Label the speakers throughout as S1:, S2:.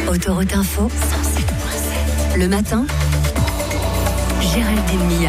S1: Autoroute Info, 107.7. Le matin, Géraldine Mia.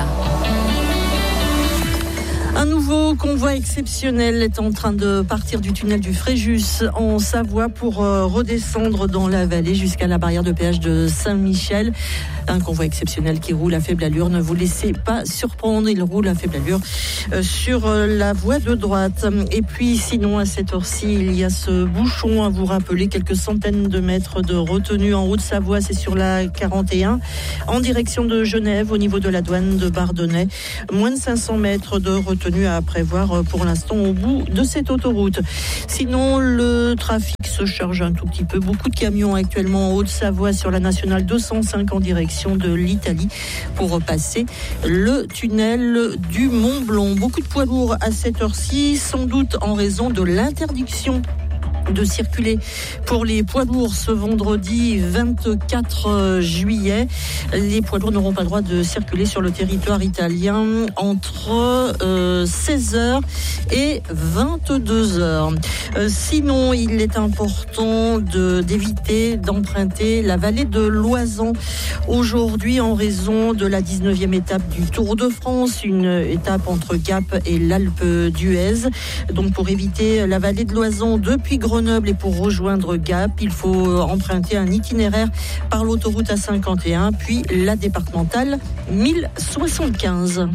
S2: Un nouveau convoi exceptionnel est en train de partir du tunnel du Fréjus en Savoie pour redescendre dans la vallée jusqu'à la barrière de péage de Saint-Michel. Un convoi exceptionnel qui roule à faible allure. Ne vous laissez pas surprendre, il roule à faible allure sur la voie de droite. Et puis sinon, à cette heure-ci, il y a ce bouchon à vous rappeler, quelques centaines de mètres de retenue en Haute-Savoie. C'est sur la 41 en direction de Genève au niveau de la douane de Bardonnay. Moins de 500 mètres de retenue à prévoir pour l'instant au bout de cette autoroute. Sinon, le trafic se charge un tout petit peu. Beaucoup de camions actuellement en Haute-Savoie sur la nationale 205 en direction de l'Italie pour repasser le tunnel du Mont-Blanc. Beaucoup de poids lourds à cette heure-ci, sans doute en raison de l'interdiction de circuler pour les poids lourds ce vendredi 24 juillet. Les poids lourds n'auront pas le droit de circuler sur le territoire italien entre 16h et 22h. Sinon, il est important d'éviter d'emprunter la vallée de l'Oisans aujourd'hui en raison de la 19e étape du Tour de France, une étape entre Gap et l'Alpe d'Huez. Donc pour éviter la vallée de l'Oisans depuis Grenoble et pour rejoindre Gap, il faut emprunter un itinéraire par l'autoroute A51 puis la départementale 1075.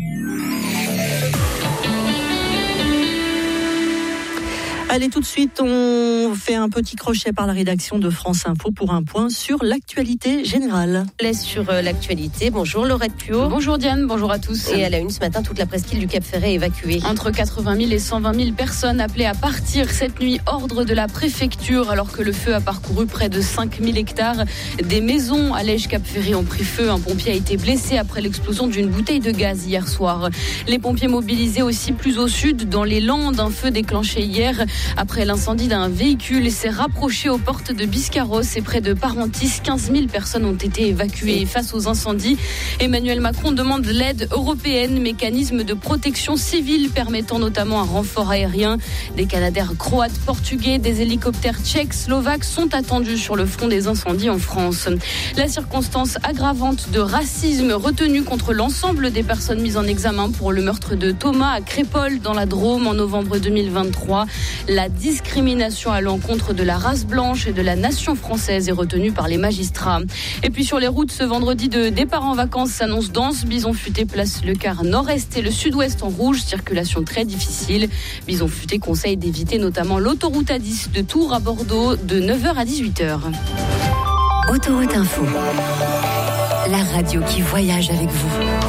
S2: Allez, tout de suite, on fait un petit crochet par la rédaction de France Info pour un point sur l'actualité générale.
S3: Laisse sur l'actualité. Bonjour Laurette Puot.
S4: Bonjour Diane, bonjour à tous.
S3: Et à la une ce matin, toute la presqu'île du Cap Ferret est évacuée.
S4: Entre 80 000 et 120 000 personnes appelées à partir cette nuit, ordre de la préfecture, alors que le feu a parcouru près de 5 000 hectares. Des maisons à l'Ège Cap Ferret ont pris feu. Un pompier a été blessé après l'explosion d'une bouteille de gaz hier soir. Les pompiers mobilisés aussi plus au sud, dans les Landes, un feu déclenché hier après l'incendie d'un véhicule s'est rapproché aux portes de Biscarros et près de Parentis. 15 000 personnes ont été évacuées face aux incendies. Emmanuel Macron demande l'aide européenne, mécanisme de protection civile permettant notamment un renfort aérien. Des Canadair croates, portugais, des hélicoptères tchèques, slovaques sont attendus sur le front des incendies en France. La circonstance aggravante de racisme retenue contre l'ensemble des personnes mises en examen pour le meurtre de Thomas à Crépol dans la Drôme en novembre 2023. La discrimination à l'encontre de la race blanche et de la nation française est retenue par les magistrats. Et puis sur les routes, ce vendredi de départ en vacances s'annonce dense. Bison Futé place le quart nord-est et le sud-ouest en rouge, circulation très difficile. Bison Futé conseille d'éviter notamment l'autoroute A10 de Tours à Bordeaux de 9h à 18h.
S1: Autoroute Info, la radio qui voyage avec vous.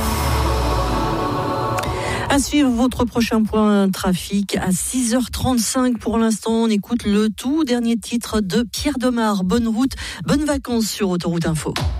S2: À suivre votre prochain point trafic à 6h35. Pour l'instant, on écoute le tout dernier titre de Pierre Domar. Bonne route, bonnes vacances sur Autoroute Info.